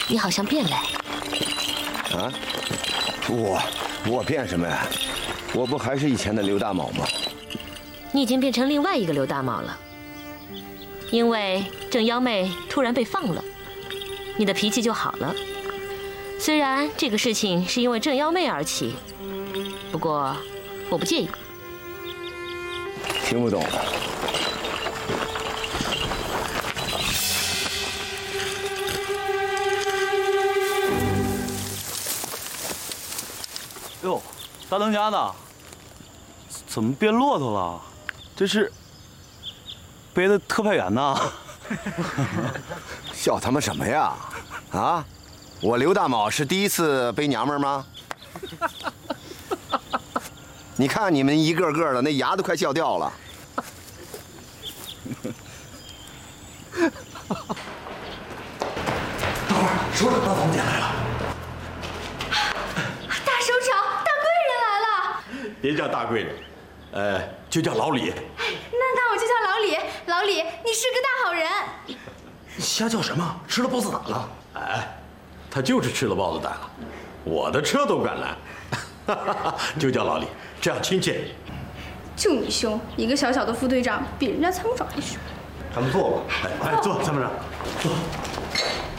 你好像变了。 啊？我变什么呀？我不还是以前的刘大卯吗？ 你已经变成另外一个刘大卯了。因为郑幺妹突然被放了，你的脾气就好了。虽然这个事情是因为郑幺妹而起，不过我不介意。 听不懂。 哟，大当家的，怎么变骆驼了？这是背的特派员呐？ 笑他妈什么呀？啊，我刘大卯是第一次背娘们儿吗？你看你们一个个的，那牙都快笑掉了。 等会儿，说了，大总监来了。 大首长，大贵人来了。 别叫大贵人，就叫老李。 那我就叫老李。老李，你是个大好人。 瞎叫什么？吃了豹子胆了？哎，他就是吃了豹子胆了，我的车都敢拦。就叫老李，这样亲切。 就你凶，一个小小的副队长比人家参谋长还凶。 咱们坐吧。哎，坐，参谋长，坐。